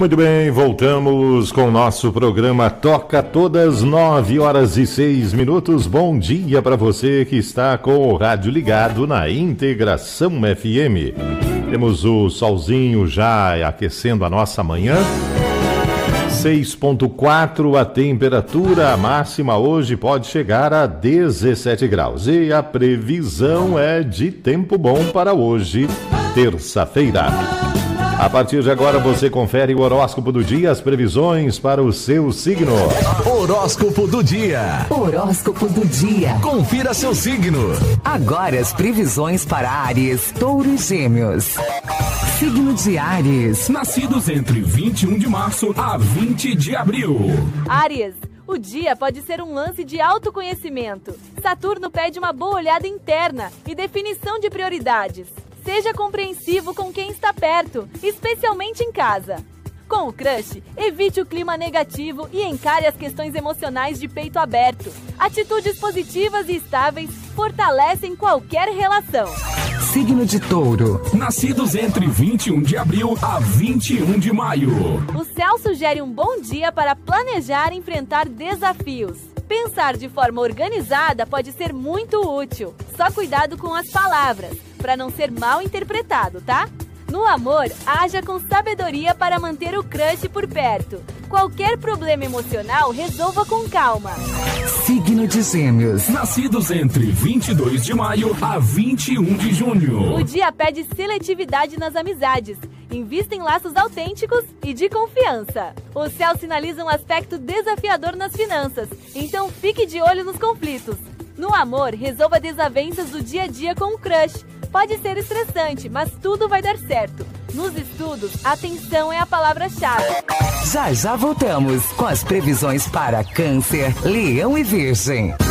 Muito bem, voltamos com o nosso programa Toca Todas, 9h06. Bom dia para você que está com o rádio ligado na Integração FM. Temos o solzinho já aquecendo a nossa manhã. 6,4 a temperatura, a máxima hoje pode chegar a 17 graus. E a previsão é de tempo bom para hoje, terça-feira. A partir de agora você confere o horóscopo do dia, as previsões para o seu signo. Horóscopo do dia. Horóscopo do dia. Confira seu signo. Agora as previsões para Áries, Touro e Gêmeos. Signo de Áries. Nascidos entre 21 de março a 20 de abril. Áries, o dia pode ser um lance de autoconhecimento. Saturno pede uma boa olhada interna e definição de prioridades. Seja compreensivo com quem está perto, especialmente em casa. Com o crush, evite o clima negativo e encare as questões emocionais de peito aberto. Atitudes positivas e estáveis fortalecem qualquer relação. Signo de Touro. Nascidos entre 21 de abril a 21 de maio. O céu sugere um bom dia para planejar e enfrentar desafios. Pensar de forma organizada pode ser muito útil. Só cuidado com as palavras, para não ser mal interpretado, tá? No amor, haja com sabedoria para manter o crush por perto. Qualquer problema emocional, resolva com calma. Signo de Gêmeos. Nascidos entre 22 de maio a 21 de junho. O dia pede seletividade nas amizades. Invista em laços autênticos e de confiança. O céu sinaliza um aspecto desafiador nas finanças, então fique de olho nos conflitos. No amor, resolva desavenças do dia a dia com o crush. Pode ser estressante, mas tudo vai dar certo. Nos estudos, atenção é a palavra-chave. Já voltamos com as previsões para Câncer, Leão e Virgem.